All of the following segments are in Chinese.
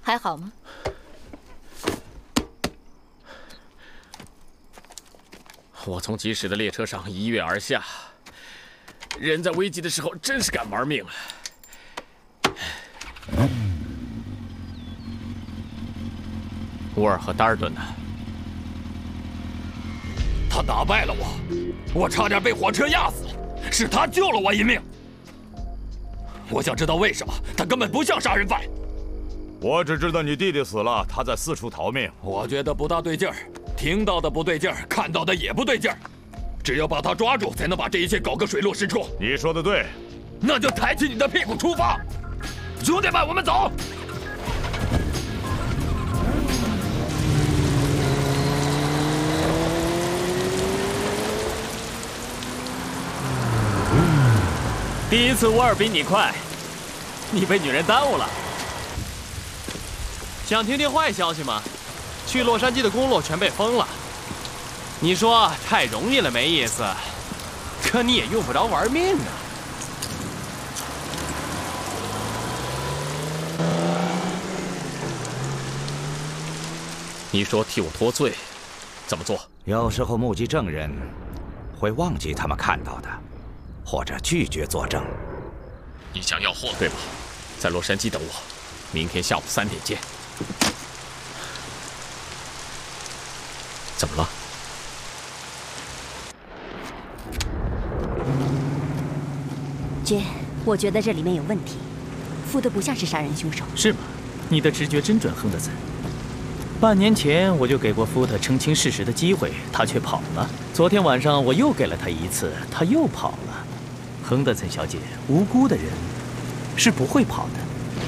还好吗？ 我从疾驶的列车上一跃而下，人在危急的时候真是敢玩命啊！乌尔和达尔顿呢？ 他打败了我差点被火车压死，是他救了我一命。我想知道为什么，他根本不像杀人犯。 我只知道你弟弟死了，他在四处逃命。 我觉得不大对劲儿，听到的不对劲儿，看到的也不对劲儿。只有把他抓住，才能把这一切搞个水落石出。 你说的对， 那就抬起你的屁股出发，兄弟们，我们走。 第一次乌尔比你快，你被女人耽误了。 想听听坏消息吗？去洛杉矶的公路全被封了。你说太容易了没意思，可你也用不着玩命啊。 你说替我脱罪，怎么做？ 有时候目击证人会忘记他们看到的，或者拒绝作证。 你想要货对吧？在洛杉矶等我，明天下午3点见。怎么了？ 杰，我觉得这里面有问题。福德不像是杀人凶手。 是吗？你的直觉真准，亨德森。半年前我就给过福特澄清事实的机会，他却跑了。昨天晚上我又给了他一次，他又跑了。亨德森小姐，无辜的人是不会跑的。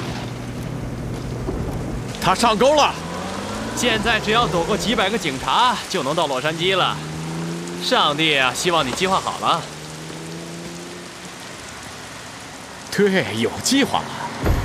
他上钩了！ 现在只要躲过几百个警察，就能到洛杉矶了。上帝啊，希望你计划好了。 对，有计划了。